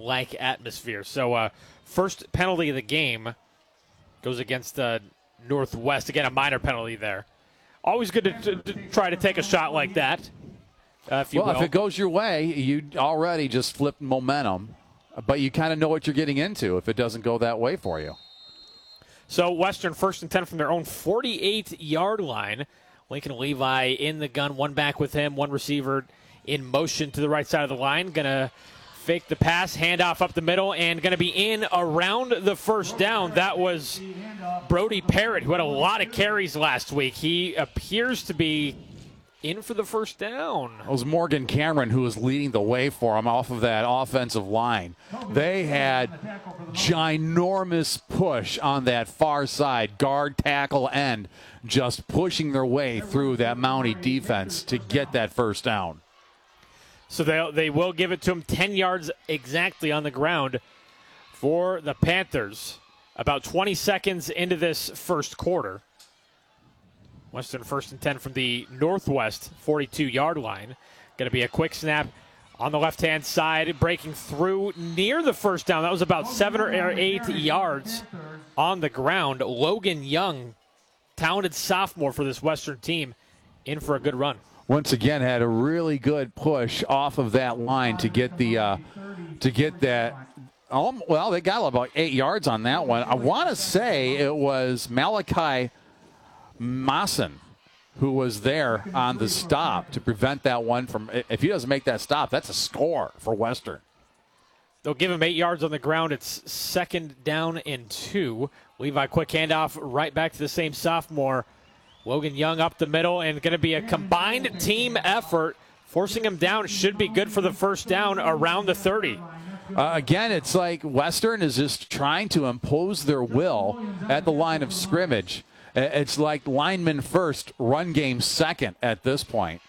like atmosphere. So first penalty of the game goes against Northwest. Again, a minor penalty there. Always good to try to take a shot like that. If it goes your way, you already just flipped momentum, but you kind of know what you're getting into if it doesn't go that way for you. So Western 1st and 10 from their own 48-yard line. Lincoln Levi in the gun, one back with him, one receiver in motion to the right side of the line. Going to fake the pass, handoff up the middle, and going to be in around the first down. That was Brody Parrott, who had a lot of carries last week. He appears to be in for the first down. It was Morgan Cameron who was leading the way for him off of that offensive line. They had ginormous push on that far side, guard, tackle, end, just pushing their way through that Mountie defense to get that first down. So they will give it to him 10 yards exactly on the ground for the Panthers. About 20 seconds into this first quarter. Western 1st and 10 from the Northwest 42-yard line. Going to be a quick snap on the left-hand side, breaking through near the first down. That was about 7 or 8 yards on the ground. Logan Young, talented sophomore for this Western team, in for a good run. Once again, had a really good push off of that line to get that. Well, they got about 8 yards on that one. I want to say it was Malachi Maassen who was there on the stop to prevent that one from. If he doesn't make that stop, that's a score for Western. They'll give him 8 yards on the ground. It's 2nd down and 2. Levi, quick handoff right back to the same sophomore. Logan Young up the middle, and going to be a combined team effort. Forcing him down should be good for the first down around the 30. Again, it's like Western is just trying to impose their will at the line of scrimmage. It's like lineman first, run game second at this point.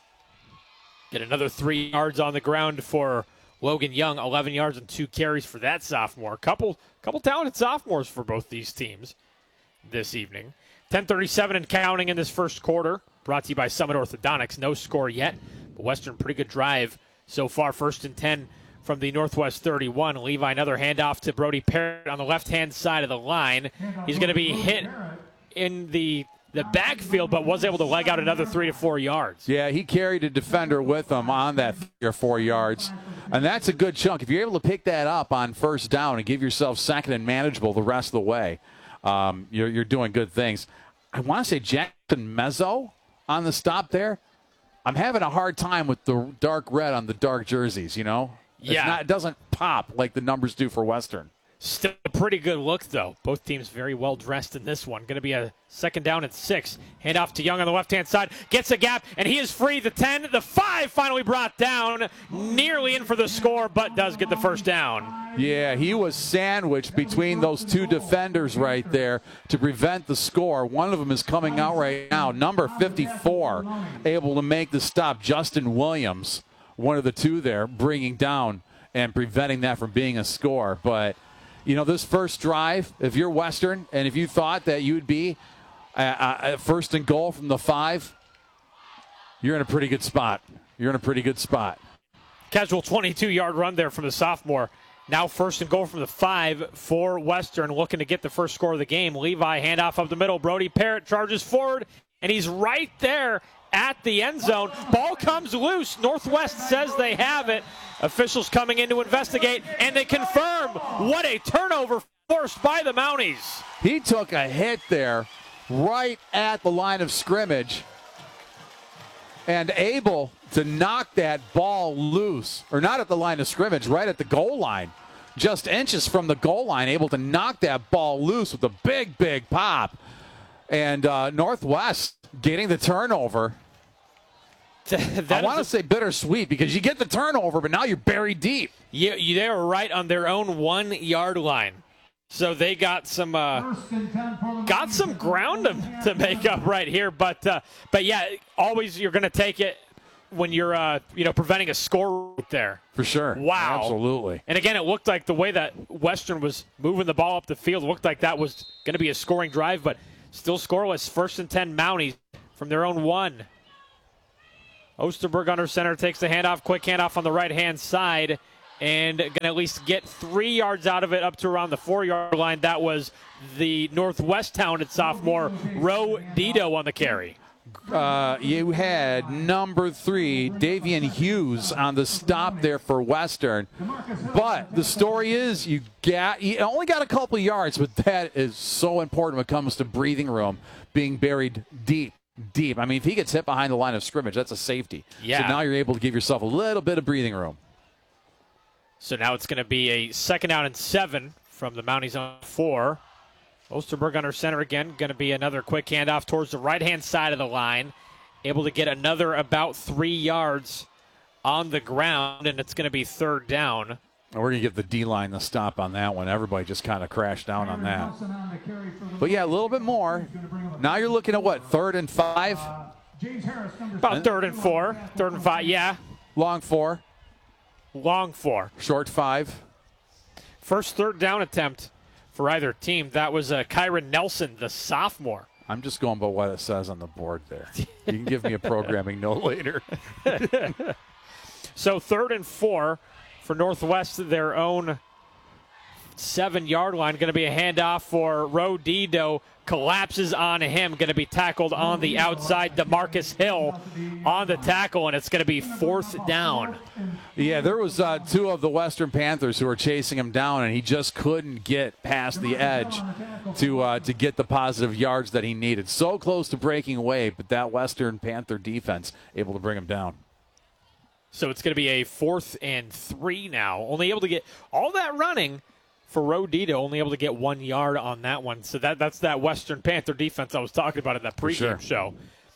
Get another 3 yards on the ground for Logan Young. 11 yards and 2 carries for that sophomore. Couple talented sophomores for both these teams this evening. 10:37 and counting in this first quarter. Brought to you by Summit Orthodontics. No score yet, but Western pretty good drive so far. 1st and 10 from the Northwest 31. Levi, another handoff to Brody Parrott on the left-hand side of the line. He's going to be hit in the backfield, but was able to leg out another 3 to 4 yards. Yeah, he carried a defender with him on that 3 or 4 yards, and that's a good chunk. If you're able to pick that up on first down and give yourself second and manageable the rest of the way, you're doing good things. I want to say Jackson Mezzo on the stop there. I'm having a hard time with the dark red on the dark jerseys, Yeah. It doesn't pop like the numbers do for Western. Still a pretty good look, though. Both teams very well dressed in this one. Going to be a 2nd down and 6. Handoff to Young on the left-hand side. Gets a gap, and he is free. The 10, the 5 finally brought down. Nearly in for the score, but does get the first down. Yeah, he was sandwiched between those two defenders right there to prevent the score. One of them is coming out right now. Number 54, able to make the stop. Justin Williams, one of the two there, bringing down and preventing that from being a score. But this first drive, if you're Western and if you thought that you'd be first and goal from the 5, you're in a pretty good spot. Casual 22-yard run there from the sophomore. Now 1st and goal from the 5 for Western, looking to get the first score of the game. Levi, handoff up the middle. Brody Parrott charges forward, and he's right there at the end zone. Ball comes loose. Northwest says they have it. Officials coming in to investigate, and they confirm what a turnover forced by the Mounties. He took a hit there right at the line of scrimmage and able to knock that ball loose, or not at the line of scrimmage, right at the goal line. Just inches from the goal line, able to knock that ball loose with a big, big pop. And Northwest getting the turnover. I want to say bittersweet because you get the turnover, but now you're buried deep. Yeah, they were right on their own 1-yard line. So they got some ground to make up right here. But yeah, always you're going to take it when you're preventing a score right there. For sure. Wow. Absolutely. And again, it looked like the way that Western was moving the ball up the field looked like that was going to be a scoring drive, but still scoreless. 1st and 10 Mounties from their own 1. Osterberg under center takes the handoff, quick handoff on the right-hand side, and going to at least get 3 yards out of it up to around the 4-yard line. That was the Northwest talented sophomore, Ro Dido, on the carry. You had number 3, Davian Hughes, on the stop there for Western. But the story is you only got a couple yards, but that is so important when it comes to breathing room, being buried deep. I mean, if he gets hit behind the line of scrimmage, that's a safety. Yeah. So now you're able to give yourself a little bit of breathing room. So now it's going to be a 2nd down and 7 from the Mounties on 4. Osterberg under center again. Going to be another quick handoff towards the right-hand side of the line. Able to get another about 3 yards on the ground, and it's going to be 3rd down. And we're going to give the D-line the stop on that one. Everybody just kind of crashed down on that. But, yeah, a little bit more. Now you're looking at, what, 3rd and 5? About 3rd and 4. 3rd and 5, yeah. Long 4. Long 4. Short 5. First 3rd down attempt for either team. That was Kyron Nelson, the sophomore. I'm just going by what it says on the board there. You can give me a programming note later. So 3rd and 4 for Northwest, their own 7-yard line. Going to be a handoff for Ro Dido. Collapses on him. Going to be tackled on the outside. DeMarcus Hill on the tackle, and it's going to be 4th down. Yeah, there was 2 of the Western Panthers who were chasing him down, and he just couldn't get past the edge to get the positive yards that he needed. So close to breaking away, but that Western Panther defense able to bring him down. So it's going to be a 4th and 3 now. Only able to get all that running for Ro Dido, only able to get 1 yard on that one. So that's that Western Panther defense I was talking about in that pregame show.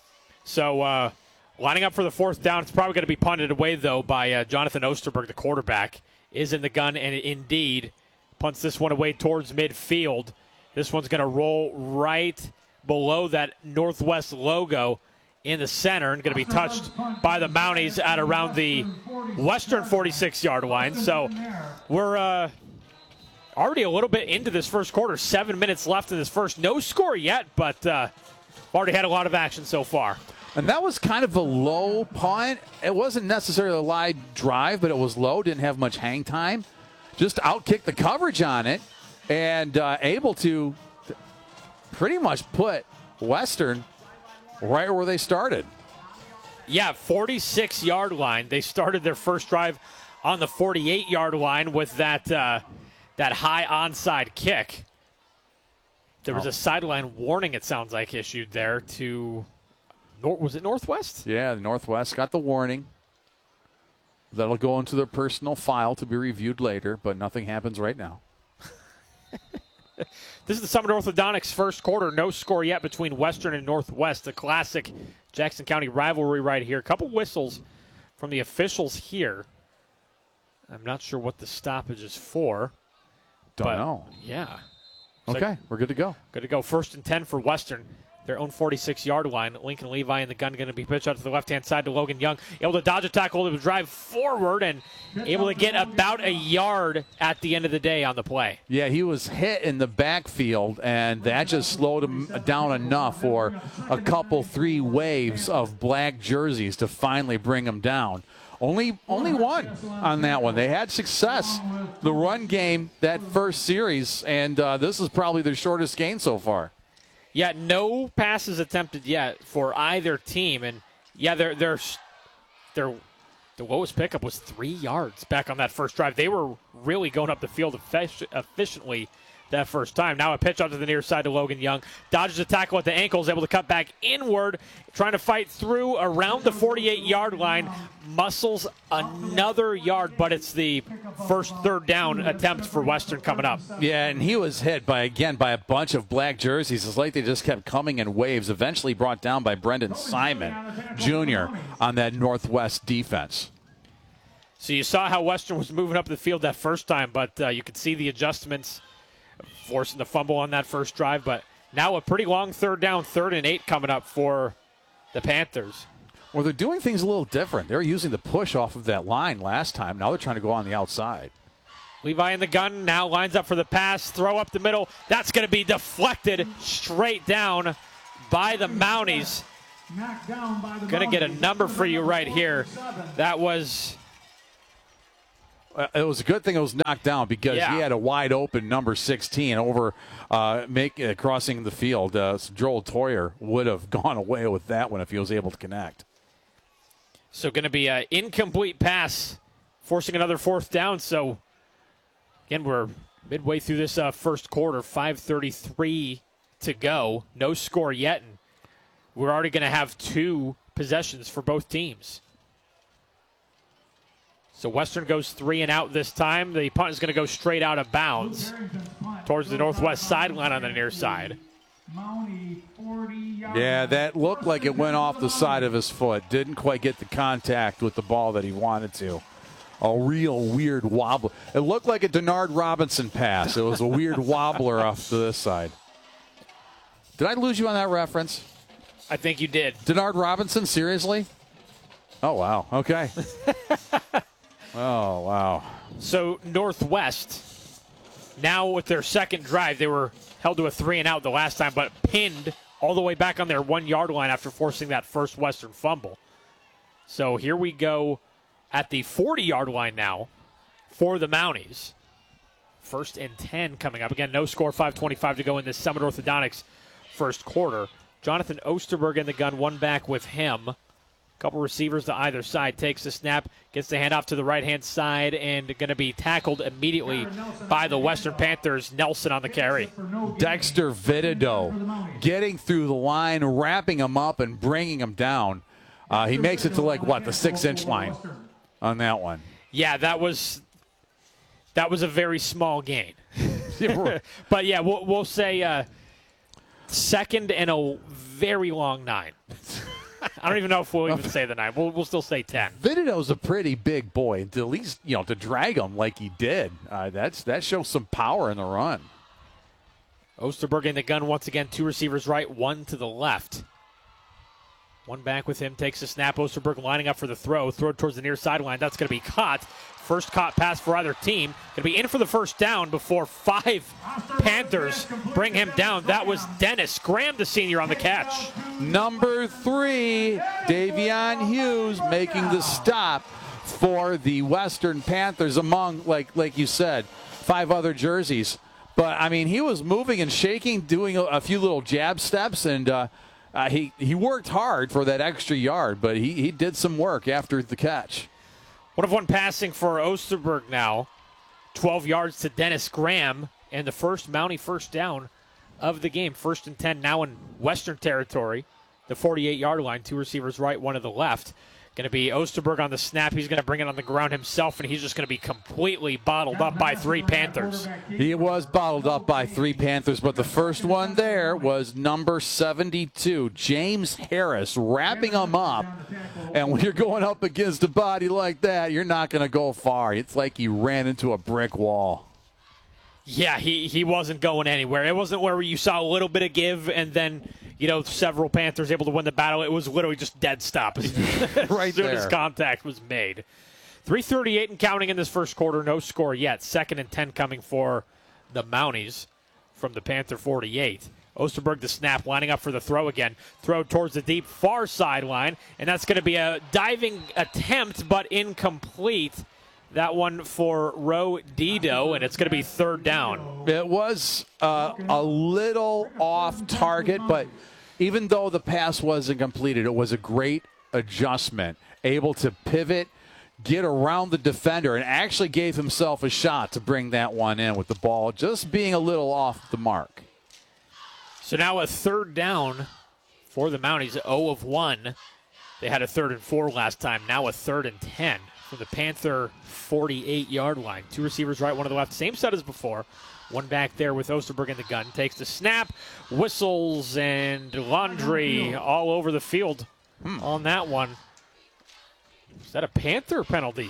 So lining up for the 4th down. It's probably going to be punted away, though, by Jonathan Osterberg, the quarterback, is in the gun, and indeed punts this one away towards midfield. This one's going to roll right below that Northwest logo in the center and going to be touched by the Mounties at around the Western 46-yard line. So we're already a little bit into this first quarter. 7 minutes left in this first. No score yet, but already had a lot of action so far. And that was kind of a low punt. It wasn't necessarily a live drive, but it was low. Didn't have much hang time. Just outkicked the coverage on it and able to pretty much put Western right where they started. Yeah, 46-yard line. They started their first drive on the 48-yard line with that high onside kick. There was a sideline warning, it sounds like, issued there to, was it Northwest? Yeah, the Northwest got the warning. That'll go into their personal file to be reviewed later, but nothing happens right now. This is the Summit Orthodontics first quarter. No score yet between Western and Northwest. The classic Jackson County rivalry right here. A couple whistles from the officials here. I'm not sure what the stoppage is for. Don't know. Yeah. Okay, we're good to go. Good to go. 1st and 10 for Western. Their own 46-yard line. Lincoln Levi in the gun, going to be pitched out to the left-hand side to Logan Young. Able to dodge a tackle, to drive forward, and able to get about a yard at the end of the day on the play. Yeah, he was hit in the backfield, and that just slowed him down enough for a couple, 3 waves of black jerseys to finally bring him down. Only one on that one. They had success, the run game, that first series, and this is probably their shortest gain so far. Yeah, no passes attempted yet for either team, and yeah, their lowest pickup was 3 yards back on that first drive. They were really going up the field efficiently that first time. Now a pitch out to the near side to Logan Young. Dodges a tackle at the ankles, able to cut back inward, trying to fight through around the 48-yard line. Muscles another yard, but it's the first 3rd down attempt for Western coming up. Yeah, and he was hit by a bunch of black jerseys. It's like they just kept coming in waves, eventually brought down by Brendan Simon Jr. on that Northwest defense. So you saw how Western was moving up the field that first time, but you could see the adjustments forcing the fumble on that first drive. But now a pretty long 3rd down, 3rd and 8 coming up for the Panthers. Well, they're doing things a little different. They were using the push off of that line last time. Now they're trying to go on the outside. Levi in the gun now lines up for the pass, throw up the middle. That's going to be deflected straight down by the Mounties. Going to get a number for you right here. That was It was a good thing it was knocked down because he had a wide open number 16 over crossing the field. So Joel Toyer would have gone away with that one if he was able to connect. So going to be an incomplete pass, forcing another fourth down. So, again, we're midway through this first quarter, 5:33 to go. No score yet, and we're already going to have 2 possessions for both teams. So Western goes 3 and out this time. The punt is going to go straight out of bounds towards the northwest sideline on the near side. Yeah, that looked like it went off the side of his foot. Didn't quite get the contact with the ball that he wanted to. A real weird wobble. It looked like a Denard Robinson pass. It was a weird wobbler off to this side. Did I lose you on that reference? I think you did. Denard Robinson, seriously? Oh, wow. Okay. Oh, wow. So Northwest, now with their second drive, they were held to a 3 and out the last time, but pinned all the way back on their 1 yard line after forcing that first Western fumble. So here we go at the 40-yard line now for the Mounties. 1st and 10 coming up. Again, no score, 5:25 to go in this Summit Orthodontics first quarter. Jonathan Osterberg in the gun, one back with him. Couple receivers to either side. Takes the snap, gets the handoff to the right-hand side, and going to be tackled immediately by the Western Panthers. Nelson on the carry. Dexter Vittido getting through the line, wrapping him up, and bringing him down. He makes it to, the 6-inch line on that one. Yeah, that was a very small gain. But, yeah, we'll say second and a very long 9. I don't even know if we'll even say the 9. We'll still say 10. Vittido's a pretty big boy. To at least, to drag him like he did, that shows some power in the run. Osterberg in the gun once again. 2 receivers right, 1 to the left. One back with him, takes a snap. Osterberg lining up for the throw. Throw towards the near sideline. That's going to be caught. First caught pass for either team. Going to be in for the first down before 5 Panthers bring him down. That was Dennis Graham, the senior, on the catch. Number 3, Davion Hughes making the stop for the Western Panthers among, like you said, 5 other jerseys. But, I mean, he was moving and shaking, doing a few little jab steps, and he worked hard for that extra yard, but he did some work after the catch. 1 of 1 passing for Osterberg now. 12 yards to Dennis Graham, and the first Mountie first down of the game. 1st and 10 now in Western territory. The 48-yard line. 2 receivers right, 1 to the left. Going to be Osterberg on the snap. He's going to bring it on the ground himself, and he's just going to be completely bottled up by 3 Panthers. He was bottled up by 3 Panthers, but the first one there was number 72, James Harris, wrapping him up. And when you're going up against a body like that, you're not going to go far. It's like he ran into a brick wall. Yeah, he wasn't going anywhere. It wasn't where you saw a little bit of give and then, several Panthers able to win the battle. It was literally just dead stop as soon as contact was made. 3:38 and counting in this first quarter. No score yet. 2nd and 10 coming for the Mounties from the Panther 48. Osterberg the snap, lining up for the throw again. Throw towards the deep far sideline, and that's going to be a diving attempt, but incomplete. That one for Roe Dido, and it's going to be 3rd down. It was a little off target, but even though the pass wasn't completed, it was a great adjustment. Able to pivot, get around the defender, and actually gave himself a shot to bring that one in with the ball just being a little off the mark. So now a 3rd down for the Mounties, 0 of 1. They had a 3rd and 4 last time. Now a 3rd and 10 for the Panther 48-yard line. 2 receivers right, 1 to the left. Same set as before. One back there with Osterberg in the gun. Takes the snap, whistles, and Laundry all over the field on that one. Is that a Panther penalty?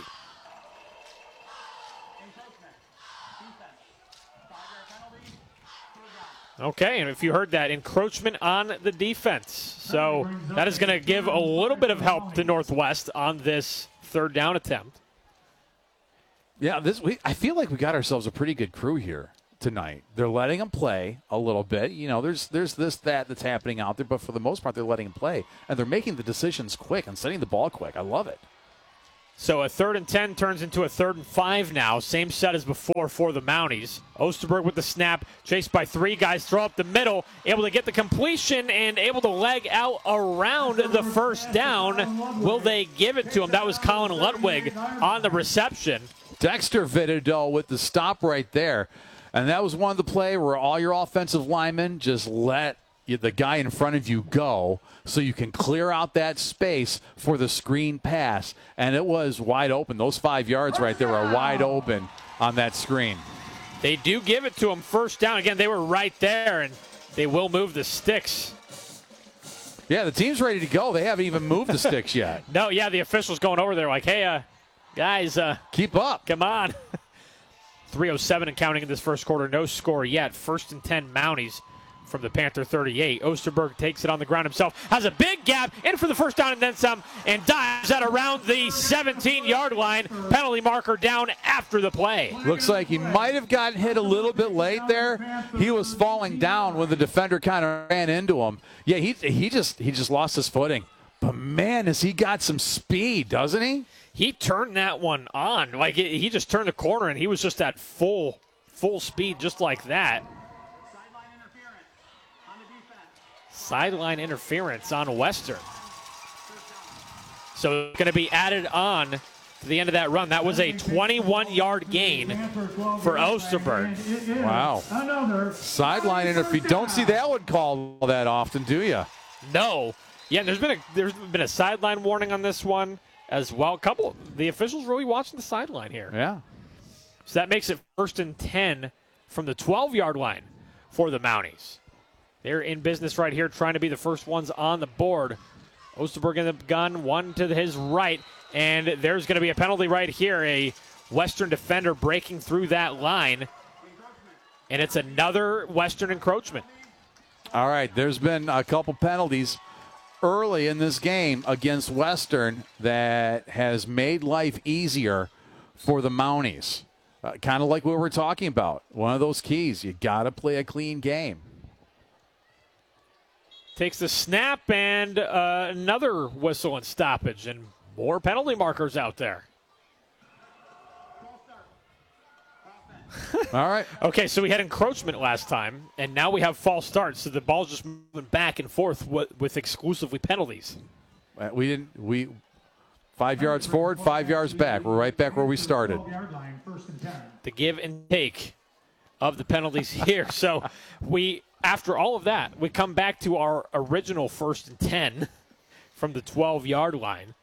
Okay, and if you heard that, encroachment on the defense. So that is going to give a little bit of help to Northwest on this 3rd down attempt. Yeah, I feel like we got ourselves a pretty good crew here tonight. They're letting them play a little bit. There's this, that's happening out there, but for the most part, they're letting them play. And they're making the decisions quick and setting the ball quick. I love it. So a 3rd and 10 turns into a 3rd and 5 now. Same set as before for the Mounties. Osterberg with the snap, chased by 3 guys, throw up the middle, able to get the completion and able to leg out around the first down. Will they give it to him? That was Colin Ludwig on the reception. Dexter Vitadol with the stop right there. And that was one of the play where all your offensive linemen just let the guy in front of you go so you can clear out that space for the screen pass. And it was wide open. Those 5 yards right there are wide open on that screen. They do give it to him first down. Again, they were right there, and they will move the sticks. Yeah, the team's ready to go. They haven't even moved the sticks yet. No, yeah, the officials going over there like, hey, guys. Keep up. Come on. 3:07 and counting in this first quarter. No score yet. 1st and 10 Mounties from the Panther 38. Osterberg takes it on the ground himself, has a big gap, in for the first down and then some, and dives at around the 17-yard line. Penalty marker down after the play. Looks like he might have gotten hit a little bit late there. He was falling down when the defender kind of ran into him. Yeah, he just lost his footing. But, man, has he got some speed, doesn't he? He turned that one on. Like, he just turned the corner, and he was just at full speed just like that. Sideline interference on Western. So it's going to be added on to the end of that run. That was a 21-yard gain for Osterberg. Wow. Sideline interference. Don't see that one called that often, do you? No. Yeah, there's been a sideline warning on this one as well. The officials really watching the sideline here. Yeah. So that makes it 1st and 10 from the 12-yard line for the Mounties. They're in business right here, trying to be the first ones on the board. Osterberg in the gun, one to his right, and there's going to be a penalty right here. A Western defender breaking through that line, and it's another Western encroachment. All right, there's been a couple penalties early in this game against Western that has made life easier for the Mounties. Kind of like what we're talking about. One of those keys, you got to play a clean game. Takes the snap and another whistle and stoppage, and more penalty markers out there. All right. Okay, so we had encroachment last time, and now we have false starts, so the ball's just moving back and forth with exclusively penalties. We 5 yards forward, 5 yards back. We're right back where we started. The give and take of the penalties here. So after all of that, we come back to our original 1st and 10 from the 12-yard line.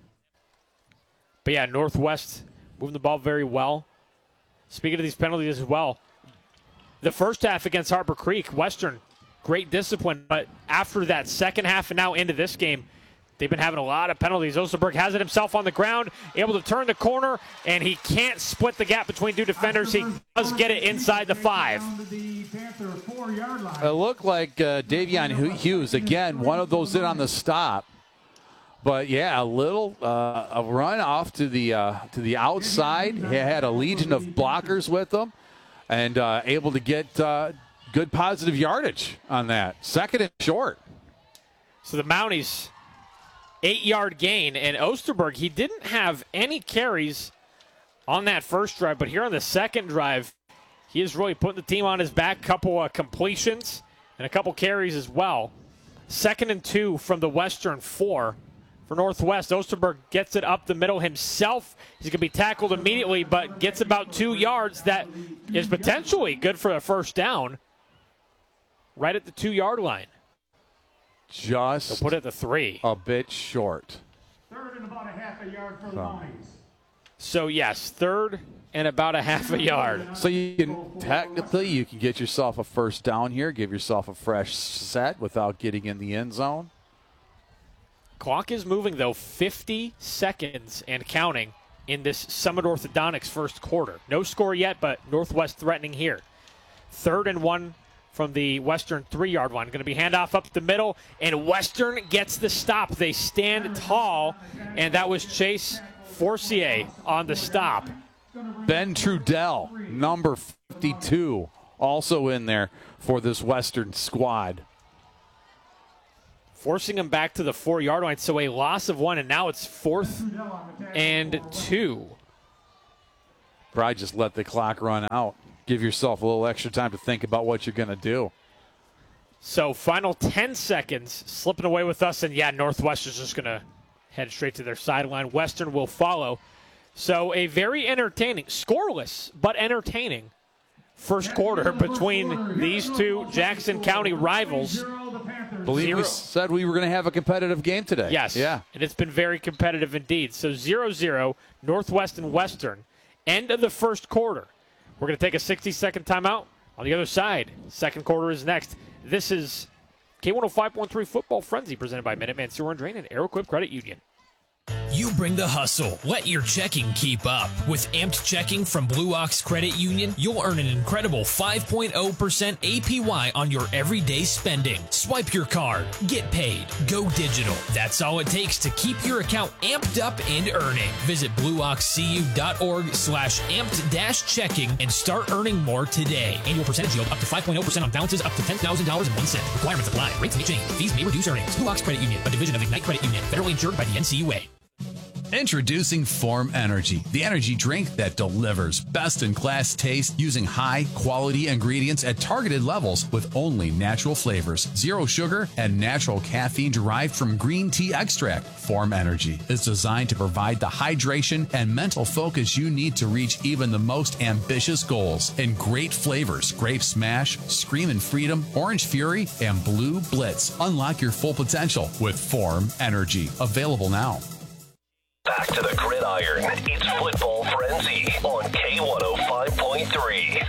But yeah, Northwest moving the ball very well. Speaking of these penalties as well, the first half against Harper Creek, Western, great discipline. But after that second half and now into this game, they've been having a lot of penalties. Osterberg has it himself on the ground, able to turn the corner, and he can't split the gap between 2 defenders. He does get it inside the 5. It looked like Davion Hughes, again, one of those in on the stop. But, yeah, a run off to the outside. He had a legion of blockers with him and able to get good positive yardage on that. 2nd and short. So the Mounties, 8-yard gain, and Osterberg, he didn't have any carries on that first drive, but here on the second drive, he is really putting the team on his back. Couple of completions and a couple carries as well. 2nd and 2 from the Western 4 for Northwest. Osterberg gets it up the middle himself. He's going to be tackled immediately, but gets about 2 yards. That is potentially good for a first down right at the 2-yard line. Just They'll put it at the 3. A bit short. 3rd and about a half a yard for the Mounties. So, yes, 3rd and about a half a yard. So you can get yourself a first down here, give yourself a fresh set without getting in the end zone. Clock is moving, though, 50 seconds and counting in this Summit Orthodontics first quarter. No score yet, but Northwest threatening here. 3rd and 1 from the Western 3-yard line. Going to be handoff up the middle, and Western gets the stop. They stand tall, and that was Chase Forcier on the stop. Ben Trudell, number 52, also in there for this Western squad. forcing him back to the 4-yard line. So a loss of 1, and now it's 4th and 2. Probably just let the clock run out. Give yourself a little extra time to think about what you're going to do. So final 10 seconds, slipping away with us, and Northwestern's just going to head straight to their sideline. Western will follow. So a very entertaining, scoreless, but entertaining first quarter between these two Jackson County rivals. Believe we said we were going to have a competitive game today. Yes. Yeah. And it's been very competitive indeed. So 0-0, Northwest and Western. End of the first quarter. We're going to take a 60-second timeout. On the other side, second quarter is next. This is K105.3 Football Frenzy presented by Minuteman Sewer and Drain and Aeroquip Credit Union. You bring the hustle. Let your checking keep up. With Amped Checking from Blue Ox Credit Union, you'll earn an incredible 5.0% APY on your everyday spending. Swipe your card. Get paid. Go digital. That's all it takes to keep your account amped up and earning. Visit blueoxcu.org/amped-checking and start earning more today. Annual percentage yield up to 5.0% on balances up to $10,000.01. Requirements apply. Rates may change. Fees may reduce earnings. Blue Ox Credit Union, a division of Ignite Credit Union. Federally insured by the NCUA. Introducing Form Energy, the energy drink that delivers best-in-class taste using high-quality ingredients at targeted levels with only natural flavors, zero sugar, and natural caffeine derived from green tea extract. Form Energy is designed to provide the hydration and mental focus you need to reach even the most ambitious goals. In great flavors, Grape Smash, Screamin' Freedom, Orange Fury, and Blue Blitz. Unlock your full potential with Form Energy. Available now. Back to the gridiron. It's Football Frenzy on K105.3.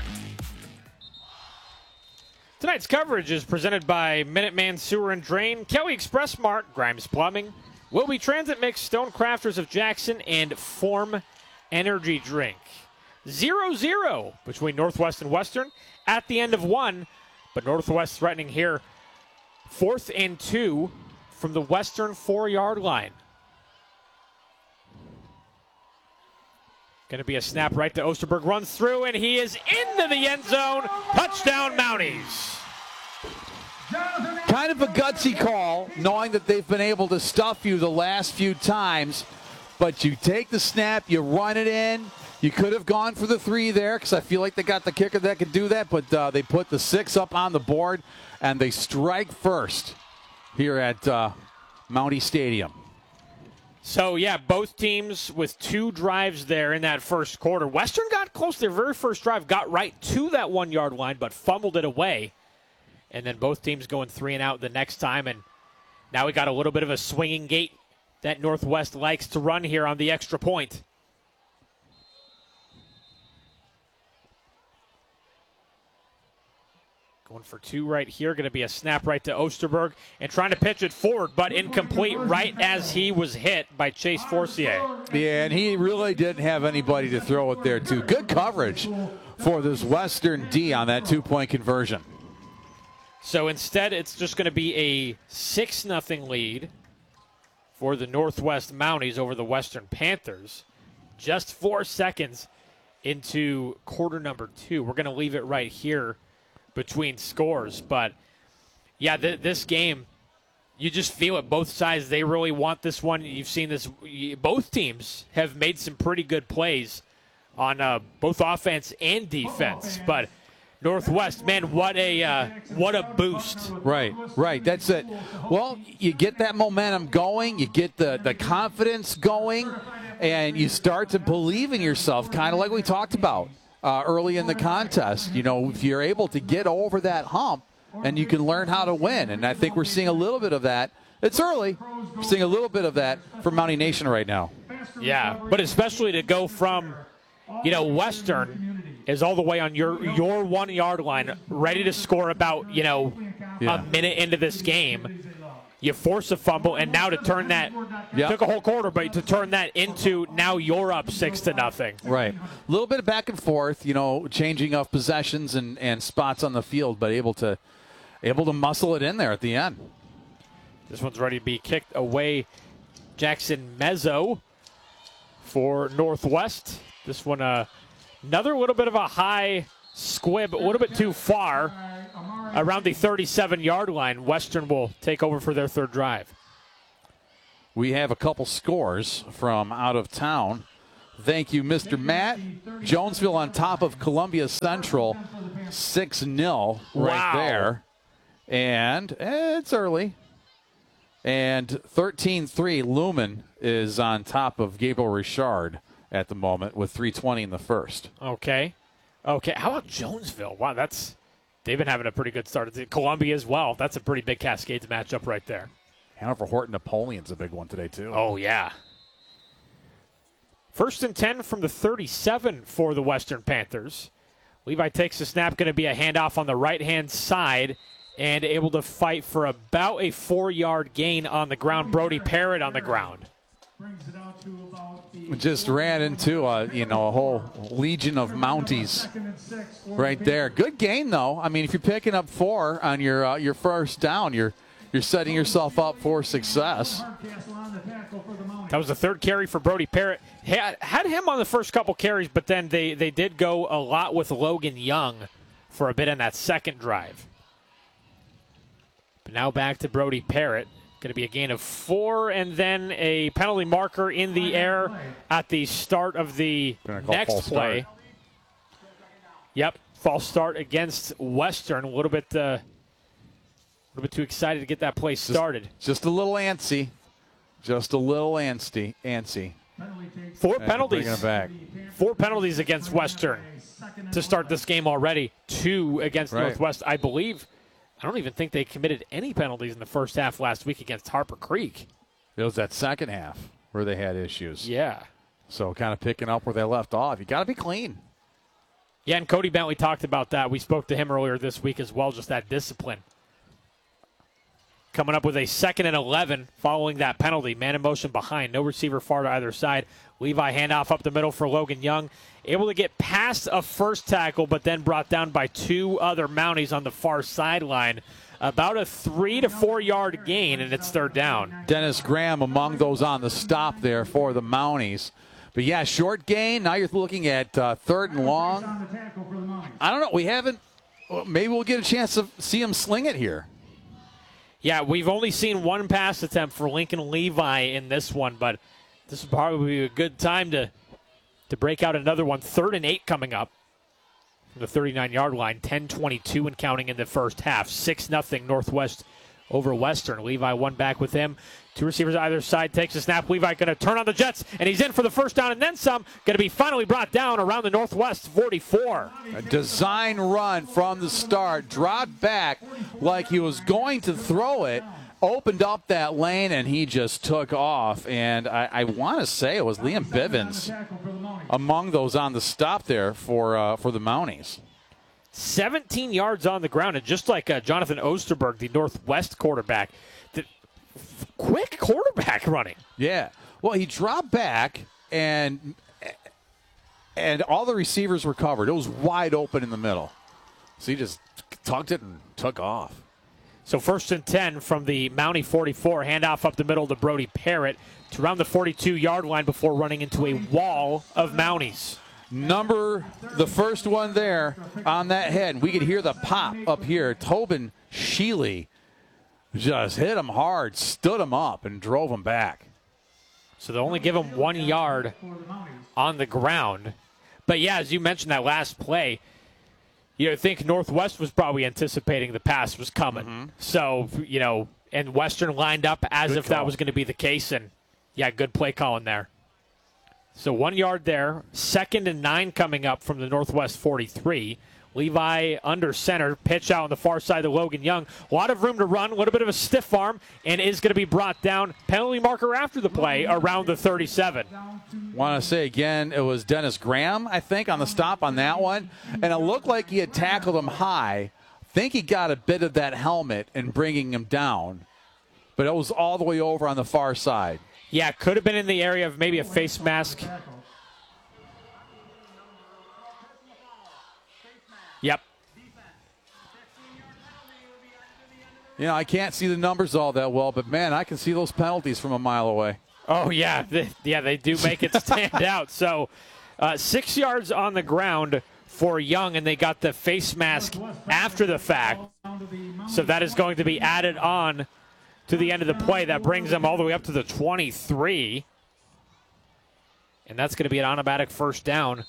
Tonight's coverage is presented by Minuteman Sewer and Drain, Kelly Express Mart, Grimes Plumbing, Wilby Transit Mix, Stone Crafters of Jackson, and Form Energy Drink. 0-0 between Northwest and Western at the end of 1, but Northwest threatening here 4th and 2 from the Western 4-yard line. Going to be a snap right to Osterberg. Runs through, and he is into the end zone. Touchdown, Mounties. Kind of a gutsy call, knowing that they've been able to stuff you the last few times. But you take the snap, you run it in. You could have gone for the 3 there because I feel like they got the kicker that could do that. But they put the 6 up on the board, and they strike first here at Mountie Stadium. So, both teams with 2 drives there in that first quarter. Western got close to their very first drive, got right to that 1-yard line, but fumbled it away. And then both teams going 3 and out the next time. And now we got a little bit of a swinging gate that Northwest likes to run here on the extra point. Going for 2 right here. Going to be a snap right to Osterberg. And trying to pitch it forward, but incomplete right as he was hit by Chase Forcier. Yeah, and he really didn't have anybody to throw it there to. Good coverage for this Western D on that 2-point conversion. So instead, it's just going to be a 6-0 lead for the Northwest Mounties over the Western Panthers. Just 4 seconds into quarter number 2. We're going to leave it right here between scores. But, this game, you just feel it. Both sides, they really want this one. You've seen this. Both teams have made some pretty good plays on both offense and defense. But Northwest, man, what a boost. Right. That's it. Well, you get that momentum going. You get the confidence going. And you start to believe in yourself, kind of like we talked about early in the contest. If you're able to get over that hump, and you can learn how to win. And I think we're seeing a little bit of that. It's early. We're seeing a little bit of that from Mountie Nation right now. Yeah, but especially to go from, Western is all the way on your 1-yard line, ready to score about, a minute into this game. You force a fumble, and now to turn that, took a whole quarter, but to turn that into now you're up 6-0. Right. A little bit of back and forth, changing of possessions and spots on the field, but able to muscle it in there at the end. This one's ready to be kicked away. Jackson Mezzo for Northwest. This one, another little bit of a high squib, a little bit too far. around the 37-yard line. Western will take over for their third drive. We have a couple scores from out of town. Thank you, Mr. Matt. Jonesville on top of Columbia Central, 6-0 right there. And it's early. And 13-3, Lumen is on top of Gabriel Richard at the moment with 3:20 in the first. Okay. How about Jonesville? Wow, they've been having a pretty good start. Columbia as well. That's a pretty big Cascades matchup right there. Hanover Horton Napoleon's a big one today, too. Oh, yeah. 1st and 10 from the 37 for the Western Panthers. Levi takes the snap, going to be a handoff on the right-hand side, and able to fight for about a 4-yard gain on the ground. Brody Parrott on the ground. Just ran into a whole legion of Mounties right there. Good gain, though. I mean, if you're picking up 4 on your first down, you're setting yourself up for success. That was the third carry for Brody Parrott. Had him on the first couple carries, but then they did go a lot with Logan Young for a bit on that second drive. But now back to Brody Parrott. Going to be a gain of 4, and then a penalty marker in the air at the start of the next play. Yep, false start against Western. A little bit too excited to get that play started. Just a little antsy. Just a little antsy. 4 penalties. Bringing it back. 4 penalties against Western to start this game already. 2 against Northwest, I believe. I don't even think they committed any penalties in the first half last week against Harper Creek. It was that second half where they had issues. Yeah. So kind of picking up where they left off. You got to be clean. Yeah, and Cody Bentley talked about that. We spoke to him earlier this week as well, just that discipline. Coming up with a 2nd and 11 following that penalty. Man in motion behind. No receiver far to either side. Levi handoff up the middle for Logan Young. Able to get past a first tackle, but then brought down by 2 other Mounties on the far sideline. About a 3 to 4 yard gain, and it's third down. Dennis Graham among those on the stop there for the Mounties. But, yeah, short gain. Now you're looking at 3rd and long. I don't know. We haven't – maybe we'll get a chance to see him sling it here. Yeah, we've only seen 1 pass attempt for Lincoln Levi in this one, but this would probably be a good time to break out another one. 3rd and 8 coming up from the 39-yard line. 10:22 and counting in the first half. 6-0 Northwest over Western. Levi one back with him. 2 receivers either side. Takes a snap. Levi going to turn on the Jets, and he's in for the first down and then some. Going to be finally brought down around the Northwest 44. A design run from the start. Dropped back like he was going to throw it. Opened up that lane, and he just took off. And I want to say it was Liam Bivens among those on the stop there for the Mounties. 17 yards on the ground, and just like Jonathan Osterberg, the Northwest quarterback, the quick quarterback running. Yeah. Well, he dropped back, and all the receivers were covered. It was wide open in the middle. So he just tucked it and took off. So 1st and 10 from the Mountie 44. Handoff up the middle to Brody Parrott to around the 42-yard line before running into a wall of Mounties. The first one there on that head. We could hear the pop up here. Tobin Sheely just hit him hard, stood him up, and drove him back. So they'll only give him 1 yard on the ground. But, yeah, as you mentioned that last play, you think Northwest was probably anticipating the pass was coming. Mm-hmm. So, and Western lined up as if that was going to be the case. And, yeah, good play calling there. So 1 yard there. 2nd and 9 coming up from the Northwest 43. Levi under center. Pitch out on the far side to Logan Young. A lot of room to run. A little bit of a stiff arm. And is going to be brought down. Penalty marker after the play around the 37. Want to say again, it was Dennis Graham, I think, on the stop on that one. And it looked like he had tackled him high. I think he got a bit of that helmet and bringing him down. But it was all the way over on the far side. Yeah, could have been in the area of maybe a face mask. Yep. I can't see the numbers all that well, but, man, I can see those penalties from a mile away. Oh, yeah. They do make it stand out. So 6 yards on the ground for Young, and they got the face mask after the fact. So that is going to be added on to the end of the play. That brings them all the way up to the 23. And that's going to be an automatic first down.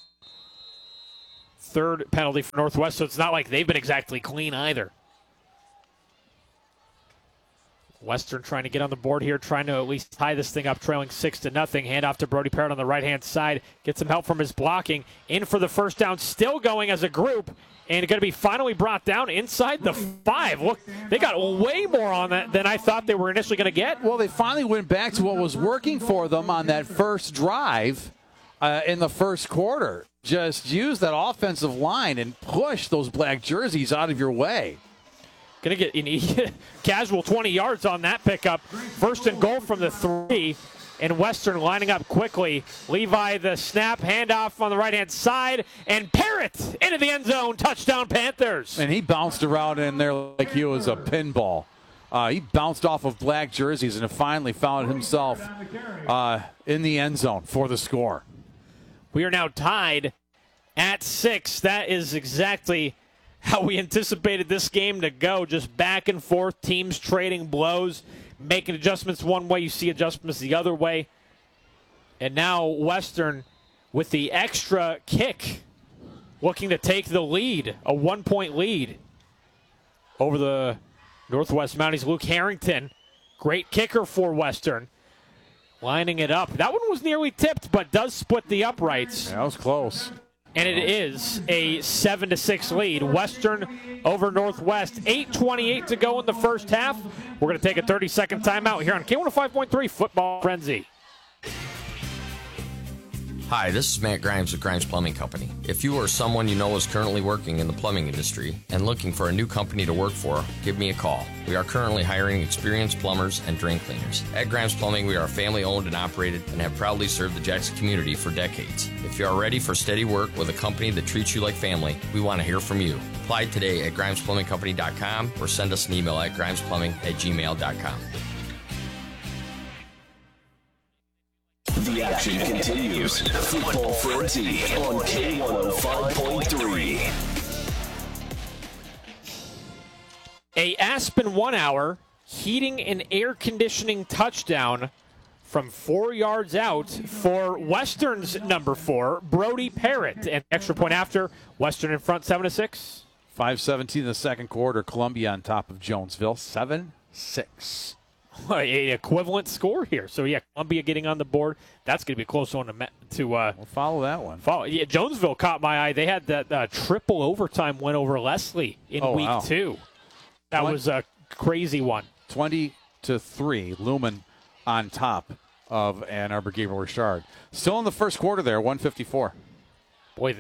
Third penalty for Northwest, so it's not like they've been exactly clean either. Western trying to get on the board here, trying to at least tie this thing up, trailing 6-0. Handoff to Brody Parrott on the right-hand side. Get some help from his blocking. In for the first down, still going as a group. And going to be finally brought down inside the 5. Look, they got way more on that than I thought they were initially going to get. Well, they finally went back to what was working for them on that first drive in the first quarter. Just use that offensive line and push those black jerseys out of your way. Going to get an casual 20 yards on that pickup. First and goal from the 3. And Western lining up quickly. Levi the snap, handoff on the right-hand side. And Parrott into the end zone. Touchdown Panthers. And he bounced around in there like he was a pinball. He bounced off of black jerseys and finally found himself in the end zone for the score. We are now tied at 6. That is exactly how we anticipated this game to go. Just back and forth, teams trading blows, making adjustments one way, you see adjustments the other way. And now Western with the extra kick looking to take the lead, a 1-point lead over the Northwest Mounties. Luke Harrington, great kicker for Western, lining it up. That one was nearly tipped, but does split the uprights. Yeah, that was close. And it is a 7-6 lead. Western over Northwest. 8:28 to go in the first half. We're going to take a 30-second timeout here on K105.3 Football Frenzy. Hi, this is Matt Grimes with Grimes Plumbing Company. If you or someone you know is currently working in the plumbing industry and looking for a new company to work for, give me a call. We are currently hiring experienced plumbers and drain cleaners. At Grimes Plumbing, we are family owned and operated and have proudly served the Jackson community for decades. If you are ready for steady work with a company that treats you like family, we want to hear from you. Apply today at grimesplumbingcompany.com or send us an email at grimesplumbing@gmail.com. The action continues. Football Frenzy on K105.3. A Aspen 1 hour heating and air conditioning touchdown from 4 yards out for Western's number 4, Brody Parrott. And extra point after, Western in front 7-6. 5:17 in the second quarter. Columbia on top of Jonesville, 7-6. A equivalent score here. So, yeah, Columbia getting on the board. That's going to be a close one to We'll follow that one. Yeah, Jonesville caught my eye. They had that triple overtime win over Leslie in week 2. That was a crazy one. 20-3. Lumen on top of Ann Arbor Gabriel Richard. Still in the first quarter there, 154. Boy,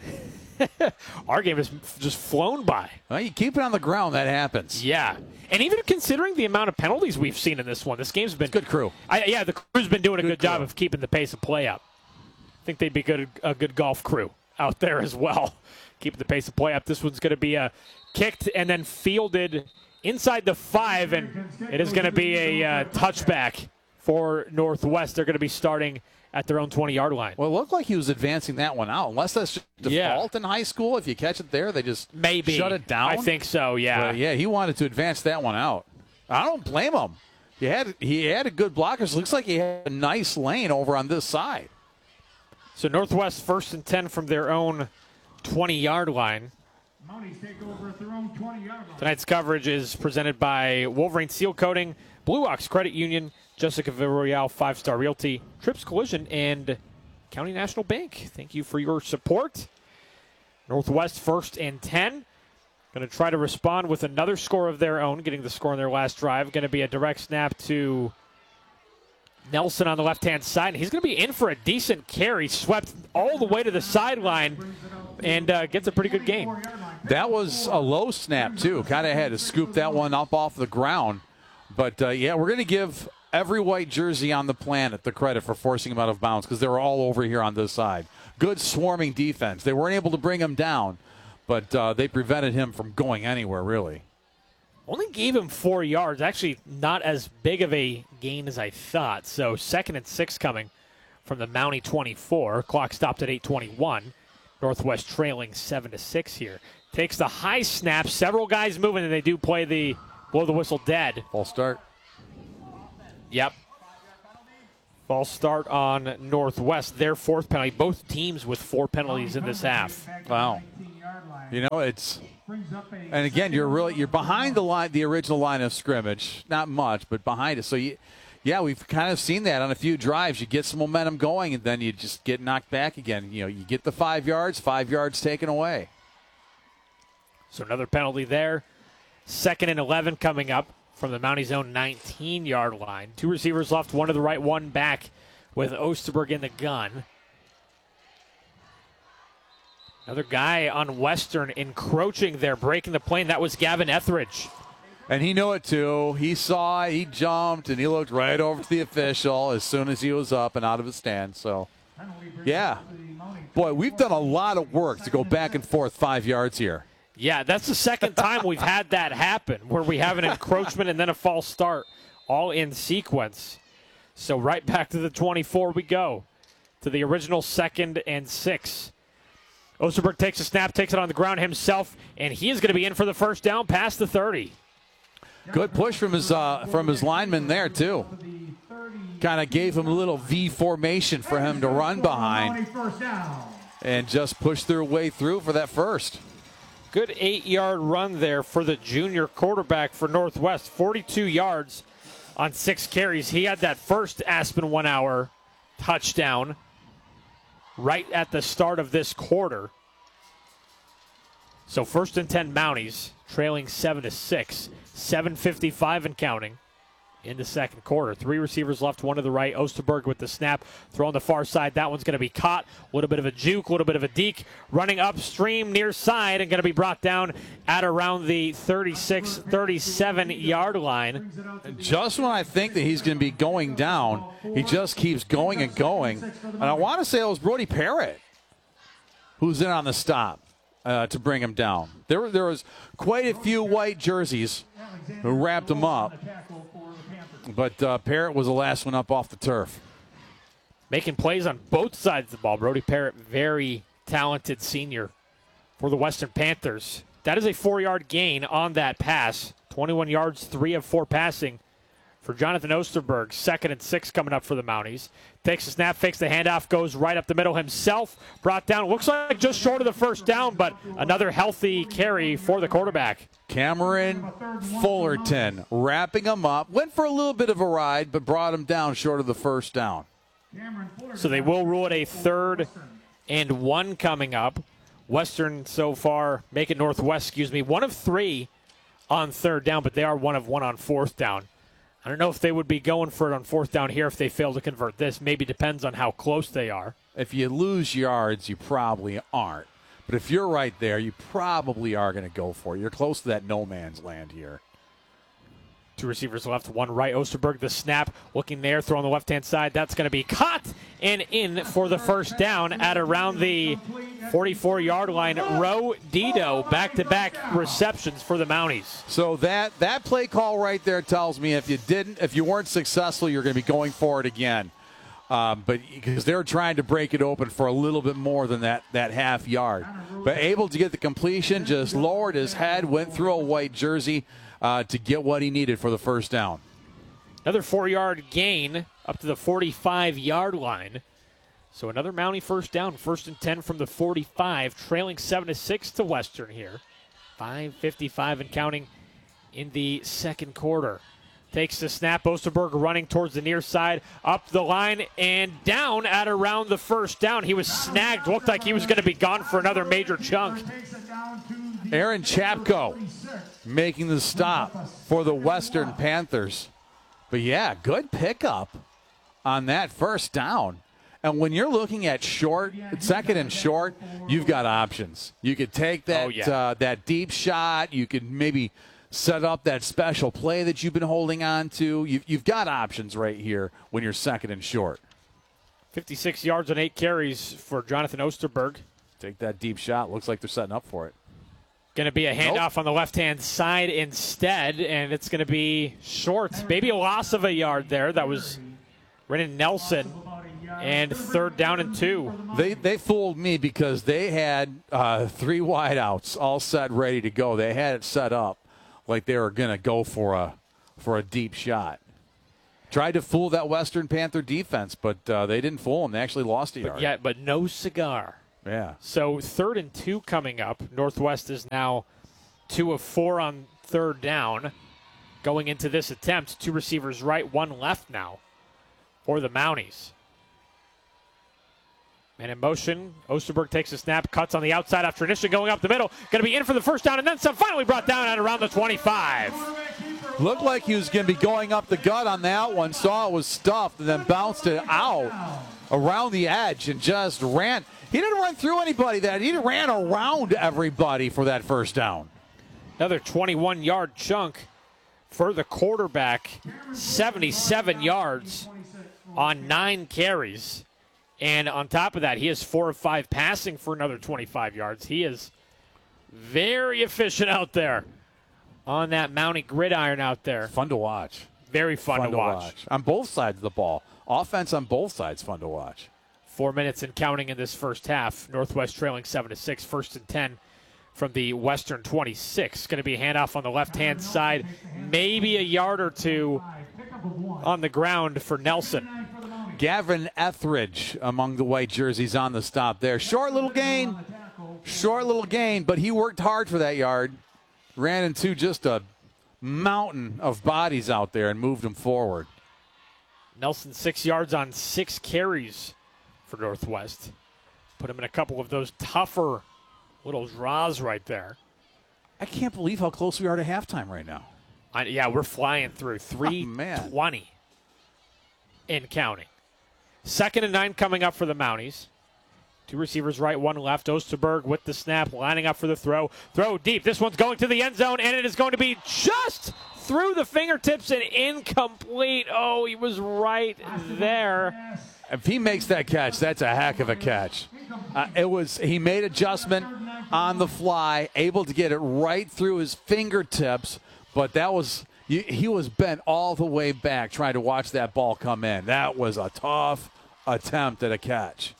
our game has just flown by. Well, you keep it on the ground, that happens. Yeah. And even considering the amount of penalties we've seen in this one, this game's been... Good crew. The crew's been doing a good job crew. of keeping the pace of play up. I think they'd be a good golf crew out there as well, keeping the pace of play up. This one's going to be kicked and then fielded inside the 5, and it is going to be a touchback for Northwest. They're going to be starting at their own 20-yard line. Well, it looked like he was advancing that one out. Unless that's just default in high school. If you catch it there, they just shut it down. I think so, yeah. But yeah, he wanted to advance that one out. I don't blame him. He had a good blocker. So it looks like he had a nice lane over on this side. So Northwest 1st and 10 from their own 20-yard line. Mounties take over at their own 20-yard line. Tonight's coverage is presented by Wolverine Seal Coating, Blue Ox Credit Union, Jessica Villarreal, 5-Star Realty, Trips Collision, and County National Bank. Thank you for your support. Northwest 1st and 10. Going to try to respond with another score of their own, getting the score on their last drive. Going to be a direct snap to Nelson on the left-hand side. He's going to be in for a decent carry, swept all the way to the sideline, and gets a pretty good gain. That was a low snap, too. Kind of had to scoop that one up off the ground. But, we're going to give every white jersey on the planet the credit for forcing him out of bounds because they were all over here on this side. Good swarming defense. They weren't able to bring him down, but they prevented him from going anywhere, really. Only gave him 4 yards. Actually, not as big of a gain as I thought. So 2nd and 6 coming from the Mountie 24. Clock stopped at 8:21. Northwest trailing 7-6 here. Takes the high snap. Several guys moving, and they do play the blow the whistle dead. False start. Yep. False start on Northwest. Their fourth penalty. Both teams with 4 penalties in this half. Wow. You know, it's, and again, you're behind the line, the original line of scrimmage. Not much, but behind it. So yeah, we've kind of seen that on a few drives. You get some momentum going, and then you just get knocked back again. You know, you get the 5 yards taken away. So another penalty there. 2nd and 11 coming up from the Mounties' own 19-yard line. 2 receivers left, one to the right, one back with Osterberg in the gun. Another guy on Western encroaching there, breaking the plane. That was Gavin Etheridge. And he knew it, too. He saw it, he jumped, and he looked right over to the official as soon as he was up and out of his stand. So, yeah. Boy, we've done a lot of work to go back and forth 5 yards here. Yeah, that's the second time we've had that happen, where we have an encroachment and then a false start, all in sequence. So right back to the 24 we go, to the original 2nd and 6. Osterberg takes a snap, takes it on the ground himself, and he is going to be in for the first down past the 30. Good push from his lineman there, too. Kind of gave him a little V formation for him to run behind and just push their way through for that first. Good 8-yard run there for the junior quarterback for Northwest. 42 yards on 6 carries. He had that first Aspen 1 hour touchdown right at the start of this quarter. So 1st and 10 Mounties, trailing 7-6. 7:55 and counting in the second quarter. 3 receivers left, one to the right. Osterberg with the snap, throw on the far side. That one's going to be caught. A little bit of a juke, a little bit of a deke. Running upstream near side and going to be brought down at around the 36, 37-yard line. Just when I think that he's going to be going down, he just keeps going and going. And I want to say it was Brody Parrott who's in on the stop to bring him down. There was quite a few white jerseys who wrapped him up. But Parrott was the last one up off the turf. Making plays on both sides of the ball. Brody Parrott, very talented senior for the Western Panthers. That is a 4-yard gain on that pass. 21 yards, 3 of 4 passing for Jonathan Osterberg. 2nd and 6 coming up for the Mounties. Takes the snap, fakes the handoff, goes right up the middle himself. Brought down, looks like just short of the first down, but another healthy carry for the quarterback. Cameron Fullerton wrapping him up. Went for a little bit of a ride, but brought him down short of the first down. So they will rule it a 3rd and 1 coming up. Western so far, make it Northwest, 1 of 3 on 3rd down, but they are 1 of 1 on 4th down. I don't know if they would be going for it on 4th down here if they fail to convert this. Maybe depends on how close they are. If you lose yards, you probably aren't. But if you're right there, you probably are going to go for it. You're close to that no man's land here. 2 receivers left, 1 right. Osterberg, the snap, looking there, throw on the left-hand side. That's going to be caught and in for the first down at around the 44-yard line. Roe Dido, back-to-back receptions for the Mounties. So that play call right there tells me if you weren't successful, you're going to be going for it again. But because they're trying to break it open for a little bit more than that half yard. But able to get the completion, just lowered his head, went through a white jersey to get what he needed for the first down. Another 4-yard gain up to the 45-yard line. So another Mountie first down, 1st and 10 from the 45, trailing 7-6 to Western here. 5:55 and counting in the second quarter. Takes the snap. Osterberg running towards the near side, up the line, and down at around the first down. He was snagged. Looked like he was going to be gone for another major chunk. Aaron Chapko making the stop for the Western Panthers. But, yeah, good pickup on that first down. And when you're looking at short, 2nd and short, you've got options. You could take that that deep shot. You could maybe set up that special play that you've been holding on to. You've got options right here when you're 2nd and short. 56 yards on 8 carries for Jonathan Osterberg. Take that deep shot. Looks like they're setting up for it. Going to be a handoff on the left-hand side instead, and it's going to be short. Maybe a loss of a yard there. That was Renan Nelson And 3rd down and 2. They fooled me because they had 3 wideouts all set, ready to go. They had it set up like they were going to go for a deep shot. Tried to fool that Western Panther defense, but they didn't fool them. They actually lost a yard. Yeah, but no cigar. Yeah. So 3rd and 2 coming up. Northwest is now 2 of 4 on 3rd down. Going into this attempt, 2 receivers right, 1 left now for the Mounties. And in motion, Osterberg takes a snap, cuts on the outside after initially going up the middle. Going to be in for the first down and then some. Finally brought down at around the 25. Looked like he was going to be going up the gut on that one. Saw it was stuffed and then bounced it out around the edge and just ran. He didn't run through anybody. He ran around everybody for that first down. Another 21-yard chunk for the quarterback. 77 yards on 9 carries. And on top of that, he has 4 of 5 passing for another 25 yards. He is very efficient out there on that Mountie gridiron out there. Fun to watch. Very fun to watch. On both sides of the ball. Offense on both sides, fun to watch. 4 minutes and counting in this first half. Northwest trailing 7-6. 1st and 10 from the Western 26. Going to be a handoff on the left-hand side. Maybe a yard or 2 on the ground for Nelson. Gavin Etheridge among the white jerseys on the stop there. Short little gain, but he worked hard for that yard. Ran into just a mountain of bodies out there and moved them forward. Nelson 6 yards on 6 carries for Northwest. Put him in a couple of those tougher little draws right there. I can't believe how close we are to halftime right now. Yeah, we're flying through 3:20 in counting. 2nd and 9 coming up for the Mounties. 2 receivers right, 1 left. Osterberg with the snap, lining up for the throw. Throw deep. This one's going to the end zone, and it is going to be just through the fingertips and incomplete. Oh, he was right there. If he makes that catch, that's a heck of a catch. He made adjustment on the fly, able to get it right through his fingertips, but he was bent all the way back trying to watch that ball come in. That was a tough attempt at a catch.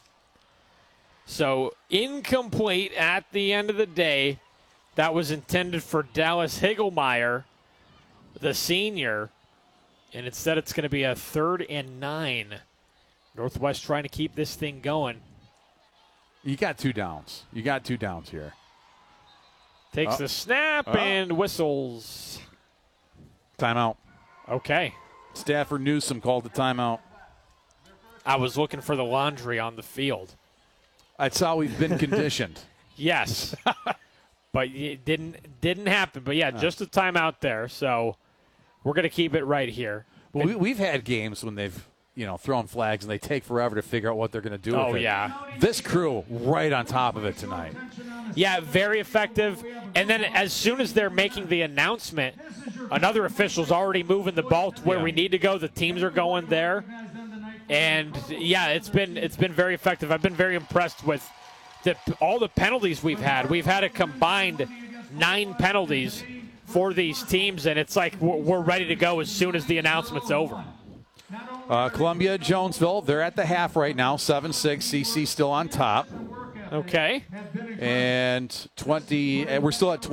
So incomplete at the end of the day. That was intended for Dallas Higelmeyer, the senior. And instead it's going to be a 3rd and 9. Northwest trying to keep this thing going. You got 2 downs. Here. Takes the snap and whistles. Timeout. Okay. Stafford Newsome called the timeout. I was looking for the laundry on the field. That's how we've been conditioned. Yes. But it didn't happen. But, yeah, just a timeout there. So we're going to keep it right here. Well, we've had games when they've, thrown flags and they take forever to figure out what they're going to do with it. Oh, yeah. This crew right on top of it tonight. Yeah, very effective. And then as soon as they're making the announcement, another official's already moving the ball to where we need to go. The teams are going there. And, yeah, it's been very effective. I've been very impressed with all the penalties we've had. We've had a combined 9 penalties for these teams, and it's like we're ready to go as soon as the announcement's over. Columbia, Jonesville, they're at the half right now, 7-6. CC still on top. Okay. And we're still at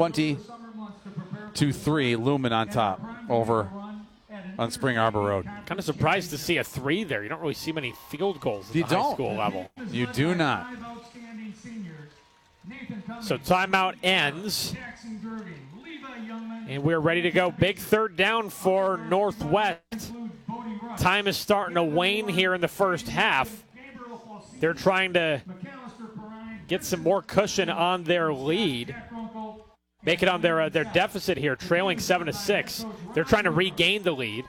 20-3. Lumen on top over on Spring Arbor Road. Kind of surprised to see a 3 there. You don't really see many field goals at the high school level. You do not. So timeout ends. And we're ready to go. Big 3rd down for Northwest. Time is starting to wane here in the first half. They're trying to get some more cushion on their lead. Make it on their deficit here, trailing 7-6. They're trying to regain the lead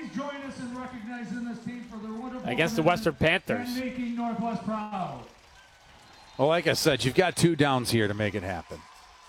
against the Western Panthers. Well, like I said, you've got 2 downs here to make it happen.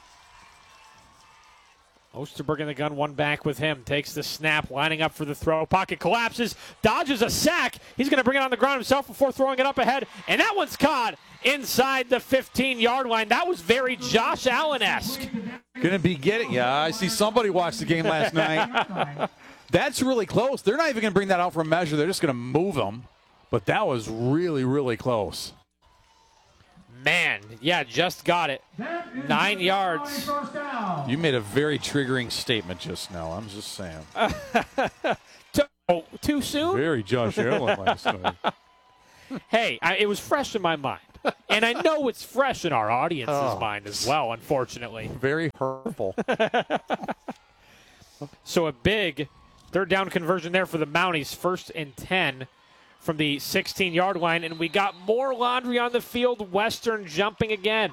Osterberg in the gun, 1 back with him. Takes the snap, lining up for the throw. Pocket collapses, dodges a sack. He's going to bring it on the ground himself before throwing it up ahead. And that one's caught inside the 15-yard line. That was very Josh Allen-esque. Going to be getting, I see somebody watched the game last night. That's really close. They're not even going to bring that out for a measure. They're just going to move them. But that was really, really close. Man, yeah, just got it. 9 yards. You made a very triggering statement just now. I'm just saying. Too soon? Very Josh Allen last night. Hey, it was fresh in my mind. And I know it's fresh in our audience's mind as well, unfortunately. Very hurtful. So a big third down conversion there for the Mounties, 1st and 10 from the 16-yard line. And we got more laundry on the field. Western jumping again.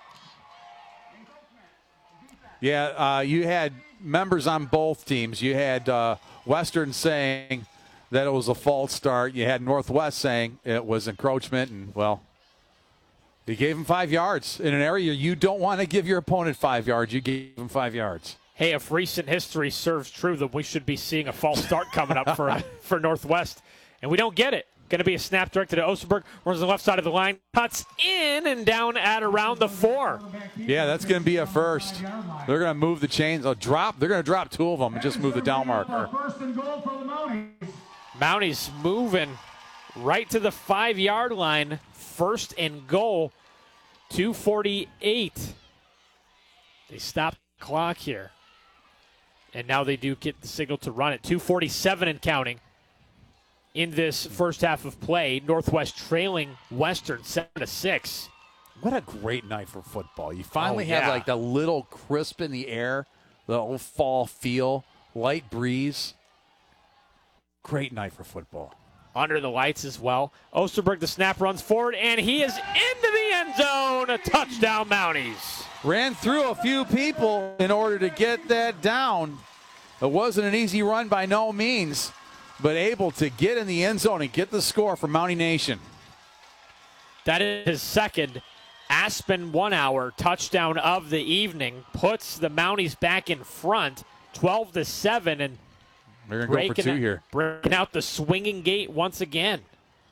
Yeah, you had members on both teams. You had Western saying that it was a false start. You had Northwest saying it was encroachment. And, well, you gave them 5 yards in an area you don't want to give your opponent 5 yards. You gave them 5 yards. Hey, if recent history serves true, then we should be seeing a false start coming up for Northwest. And we don't get it. Going to be a snap directed to Osterberg. Runs the left side of the line. Cuts in and down at around the 4. Yeah, that's going to be a first. They're going to move the chains. They're going to drop 2 of them and just move the down marker. First and goal for the Mounties. Mounties moving right to the 5-yard line. 1st and goal. 2:48. They stop the clock here. And now they do get the signal to run it. 2:47 and counting in this first half of play. Northwest trailing Western 7-6. What a great night for football. You finally yeah. have like the little crisp in the air, the old fall feel, light breeze. Great night for football. Under the lights as well. Osterberg, the snap, runs forward, and he is into the end zone. A touchdown, Mounties. Ran through a few people in order to get that down. It wasn't an easy run by no means, but able to get in the end zone and get the score for Mountie Nation. That is his second Aspen 1 hour touchdown of the evening. Puts the Mounties back in front, 12-7, and they're going to go for 2 here. Breaking out the swinging gate once again.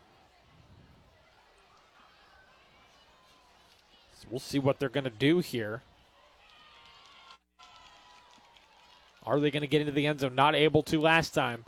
So we'll see what they're going to do here. Are they going to get into the end zone? Not able to last time.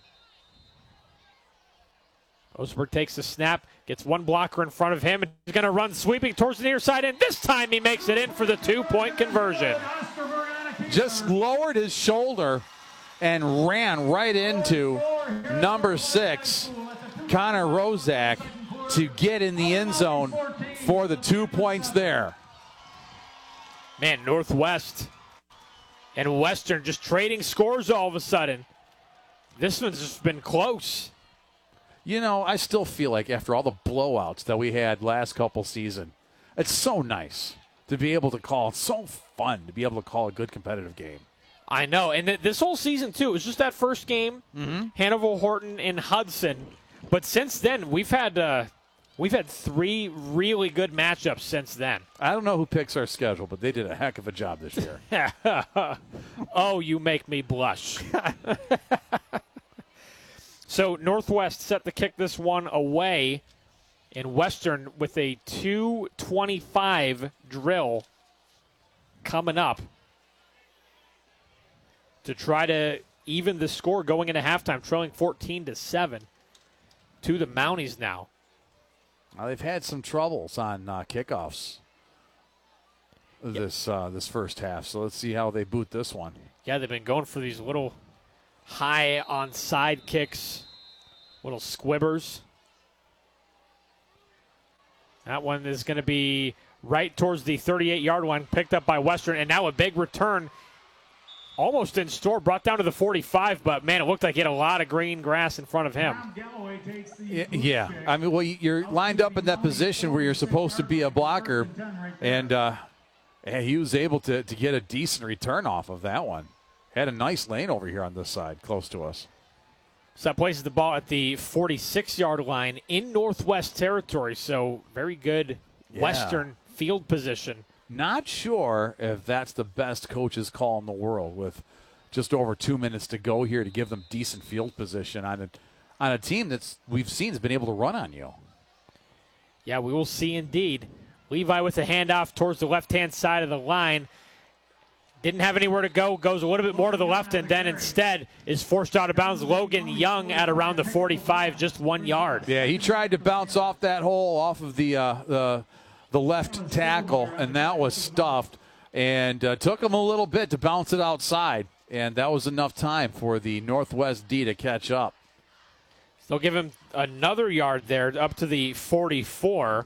Osterberg takes the snap, gets one blocker in front of him, and he's going to run sweeping towards the near side, and this time he makes it in for the 2-point conversion. Just lowered his shoulder and ran right into number 6, Connor Rozak, to get in the end zone for the 2 points there. Man, Northwest and Western just trading scores all of a sudden. This one's just been close. You know, I still feel like after all the blowouts that we had last couple season, it's so nice to be able to call. It's so fun to be able to call a good competitive game. I know, and this whole season, too, it was just that first game, Hannibal, Horton, and Hudson. But since then, we've had 3 really good matchups since then. I don't know who picks our schedule, but they did a heck of a job this year. Oh, you make me blush. So Northwest set to kick this one away, and Western with a 2:25 drill coming up to try to even the score going into halftime, trailing 14-7 to the Mounties now. Now, they've had some troubles on kickoffs this first half, so let's see how they boot this one. Yeah, they've been going for these little high onside kicks, little squibbers. That one is going to be right towards the 38-yard line, picked up by Western, and now a big return almost in store, brought down to the 45, but, man, it looked like he had a lot of green grass in front of him. Yeah. I mean, well, you're lined up in that position where you're supposed to be a blocker, and he was able to get a decent return off of that one. Had a nice lane over here on this side, close to us. So that places the ball at the 46-yard line in Northwest territory, so very good Western field position. Not sure if that's the best coach's call in the world with just over 2 minutes to go here to give them decent field position on a team that's we've seen has been able to run on you. Yeah, we will see indeed. Levi with a handoff towards the left-hand side of the line. Didn't have anywhere to go, goes a little bit more to the left, and then instead is forced out of bounds. Logan Young at around the 45, just 1 yard. Yeah, he tried to bounce off that hole off of the left tackle, and that was stuffed. And took him a little bit to bounce it outside, and that was enough time for the Northwest D to catch up. They'll give him another yard there up to the 44.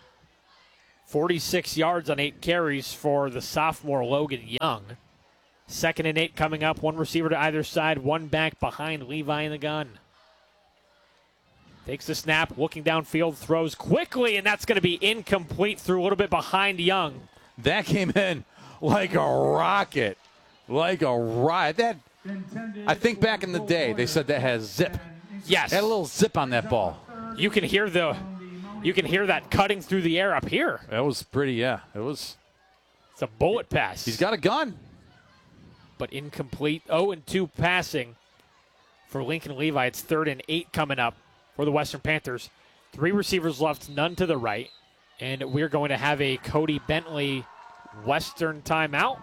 46 yards on 8 carries for the sophomore Logan Young. 2nd and 8 coming up. 1 receiver to either side, 1 back behind Levi in the gun. Takes the snap, looking downfield, throws quickly, and that's going to be incomplete through a little bit behind Young. That came in like a rocket. Like a rocket. I think back in the day, they said that has zip. Yes. Had a little zip on that ball. You can hear that cutting through the air up here. That was pretty, yeah. It's a bullet pass. He's got a gun. But incomplete. 0-2 passing for Lincoln Levi. It's 3rd and 8 coming up for the Western Panthers. 3 receivers left, none to the right. And we're going to have a Cody Bentley Western timeout.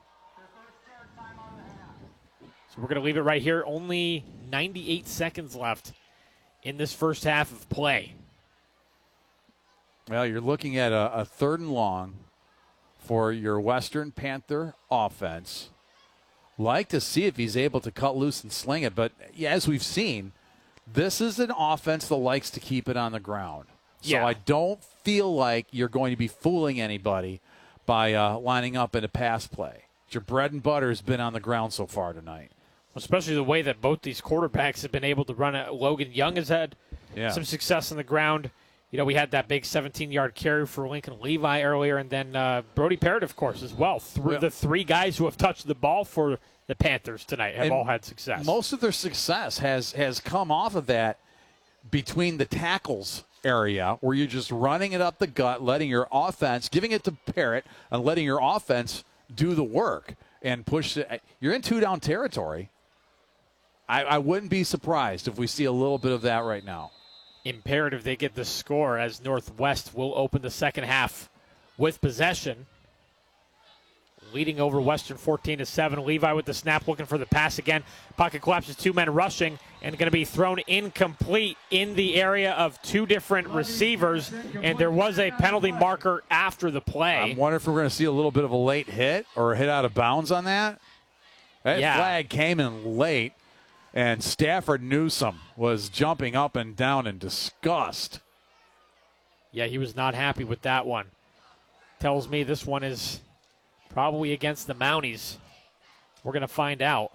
So we're going to leave it right here. Only 98 seconds left in this first half of play. Well, you're looking at a 3rd and long for your Western Panther offense. Like to see if he's able to cut loose and sling it. But yeah, as we've seen, this is an offense that likes to keep it on the ground. So yeah. I don't feel like you're going to be fooling anybody by lining up in a pass play. Your bread and butter has been on the ground so far tonight. Especially the way that both these quarterbacks have been able to run it. Logan Young has had some success on the ground. You know, we had that big 17-yard carry for Lincoln Levi earlier, and then Brody Parrott, of course, as well. The 3 guys who have touched the ball for the Panthers tonight have all had success. Most of their success has come off of that between the tackles area where you're just running it up the gut, letting your offense, giving it to Parrott, and letting your offense do the work and push it. You're in 2-down territory. I wouldn't be surprised if we see a little bit of that right now. Imperative they get the score as Northwest will open the second half with possession. Leading over Western 14-7. Levi with the snap, looking for the pass again. Pocket collapses, 2 men rushing, and going to be thrown incomplete in the area of 2 different receivers. And there was a penalty marker after the play. I'm wondering if we're going to see a little bit of a late hit or a hit out of bounds on that. That flag came in late, and Stafford Newsome was jumping up and down in disgust. Yeah, he was not happy with that one. Tells me this one is probably against the Mounties. We're going to find out.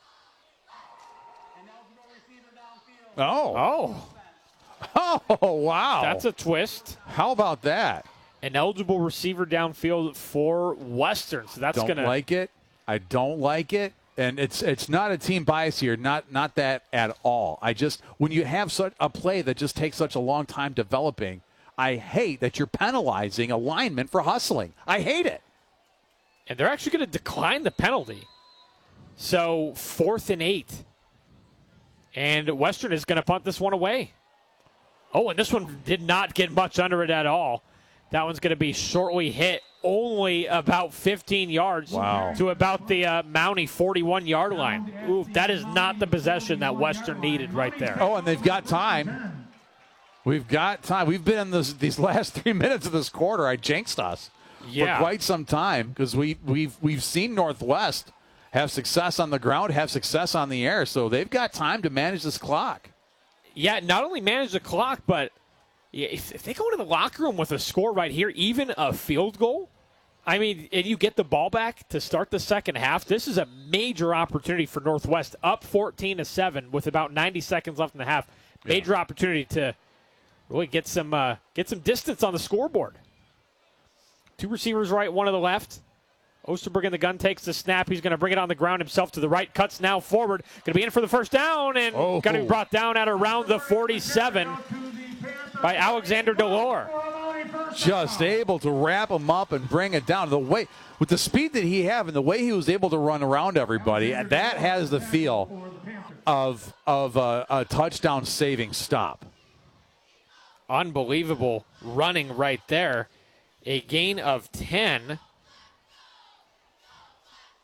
Oh, wow. That's a twist. How about that? An eligible receiver downfield for Western. So that's going to like it. I don't like it. And it's not a team bias here, not that at all. When you have such a play that just takes such a long time developing, I hate that you're penalizing a lineman for hustling. I hate it. And they're actually going to decline the penalty. So 4th and 8. And Western is going to punt this one away. Oh, and this one did not get much under it at all. That one's going to be shortly hit, only about 15 yards to about the Mountie 41-yard line. Ooh, that is not the possession that Western needed right there. Oh, and they've got time. We've got time. We've been in these last 3 minutes of this quarter. I jinxed us for quite some time because we've seen Northwest have success on the ground, have success on the air, so they've got time to manage this clock. Yeah, not only manage the clock, but if they go into the locker room with a score right here, even a field goal, I mean, and you get the ball back to start the second half, this is a major opportunity for Northwest, up 14-7 with about 90 seconds left in the half. Major opportunity to really get some distance on the scoreboard. 2 receivers right, 1 to the left. Osterberg in the gun takes the snap. He's going to bring it on the ground himself to the right. Cuts now forward. Going to be in for the first down and going to be brought down at around the 47 by Alexander Delore. Just able to wrap him up and bring it down. With the speed that he had and the way he was able to run around everybody, that has the feel of a touchdown saving stop. Unbelievable running right there. A gain of 10.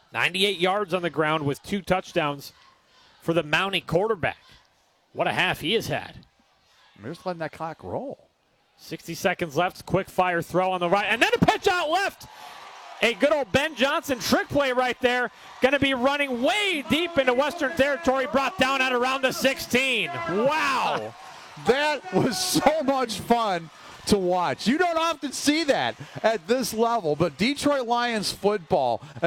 98 yards on the ground with 2 touchdowns for the Mountie quarterback. What a half he has had. They're just letting that clock roll. 60 seconds left. Quick fire throw on the right. And then a pitch out left. A good old Ben Johnson trick play right there. Going to be running way deep into Western Territory. Brought down at around the 16. Wow. That was so much fun to watch. You don't often see that at this level, but Detroit Lions football